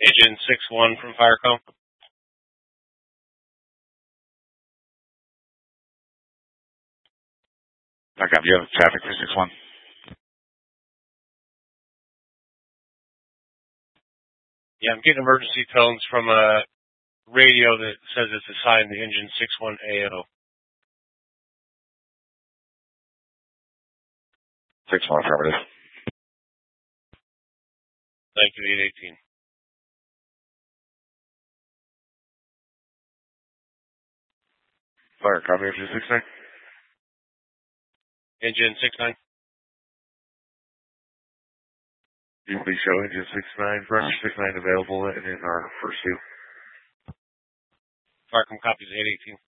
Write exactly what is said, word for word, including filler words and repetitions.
Engine six one from Firecom. Okay, you have traffic for six one. Yeah, I'm getting emergency tones from a radio that says it's assigned to engine six one A O. six one affirmative. Thank you, eight eighteen. Firecom, engine six nine. Engine six nine. You please show engine six nine, brush six nine available and in our first two. Firecom copies eight eighteen.